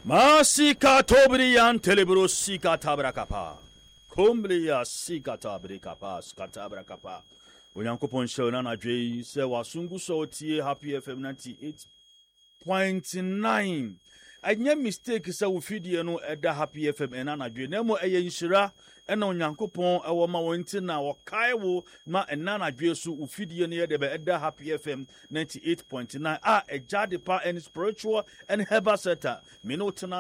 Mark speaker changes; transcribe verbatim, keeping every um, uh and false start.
Speaker 1: Masika tobriyan telebro sika tabrakapa. Kombriya sika tabrikapa skatabrakapa. Onyankopon shona na dwe se wasungu so tie Happy F M ninety-eight point nine. Anya mistake se wo fidie no eda Happy F M ena na dwe na mo eye nhira ena onyankopon ewo ma wonti na wokae wo ma ena na dwe so wo fidie no ye de be eda Happy F M ninety-eight point nine a ejade pa and spiritual and herbal center me no tena